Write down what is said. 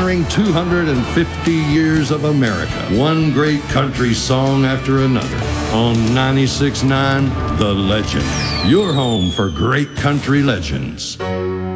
honoring 250 years of America. One great country song after another. On 96.9, The Legend. Your home for great country legends.